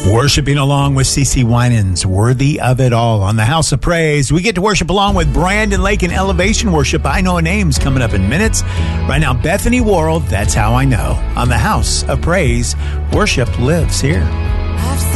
Worshiping along with CeCe Winans, Worthy of It All on the House of Praise. We get to worship along with Brandon Lake and Elevation Worship. I Know a Name's coming up in minutes. Right now, Bethany Worrell, That's How I Know. On the House of Praise, worship lives here.